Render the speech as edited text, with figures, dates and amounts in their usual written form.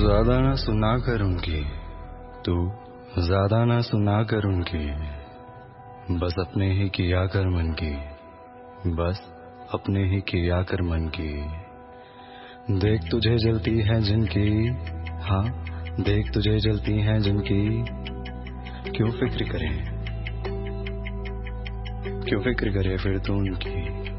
ज्यादा ना सुना कर उनकी, तू ज्यादा ना सुना कर उनकी, बस अपने ही किया कर मन की, बस अपने ही किया कर मन की। देख तुझे जलती है जिनकी, हाँ देख तुझे जलती है जिनकी, क्यों फिक्र करे, क्यों फिक्र करे फिर तू उनकी।